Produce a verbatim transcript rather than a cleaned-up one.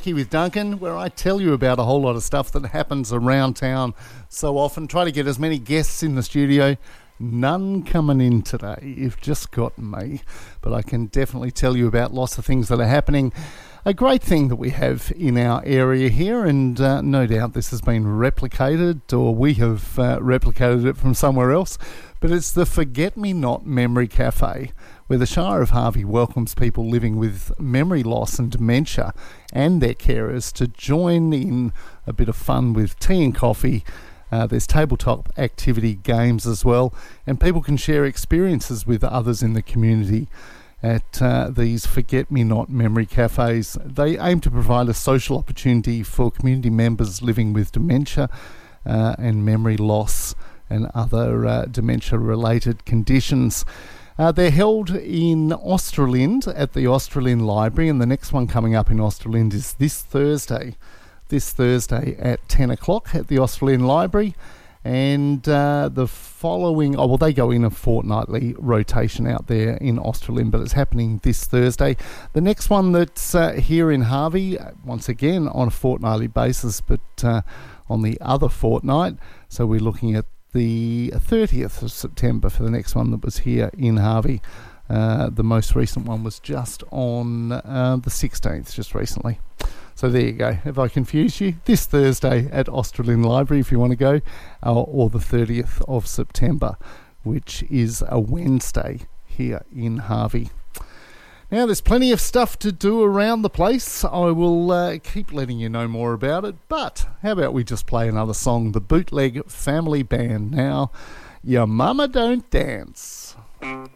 Crikey with Duncan, where I tell you about a whole lot of stuff that happens around town so often. Try to get as many guests in the studio. None coming in today. You've just got me. But I can definitely tell you about lots of things that are happening. A great thing that we have in our area here, and uh, no doubt this has been replicated, or we have uh, replicated it from somewhere else, but it's the Forget-Me-Not Memory Cafe, where the Shire of Harvey welcomes people living with memory loss and dementia and their carers to join in a bit of fun with tea and coffee. Uh, there's tabletop activity games as well, and people can share experiences with others in the community at uh, these Forget-Me-Not Memory Cafes. They aim to provide a social opportunity for community members living with dementia uh, and memory loss and other uh, dementia-related conditions. Uh, they're held in Australind at the Australind Library, and the next one coming up in Australind is this Thursday. This Thursday at ten o'clock at the Australind Library. And uh, the following, oh, well, they go in a fortnightly rotation out there in Australind, but it's happening this Thursday. The next one that's uh, here in Harvey, once again on a fortnightly basis, but uh, on the other fortnight. So we're looking at the thirtieth of September for the next one that was here in Harvey. Uh, the most recent one was just on uh, the sixteenth, just recently. So there you go. Have I confused you? This Thursday at Australind Library, if you want to go, uh, or the thirtieth of September, which is a Wednesday here in Harvey. Now, there's plenty of stuff to do around the place. I will uh, keep letting you know more about it, but how about we just play another song, the Bootleg Family Band. Now, Your Mama Don't Dance.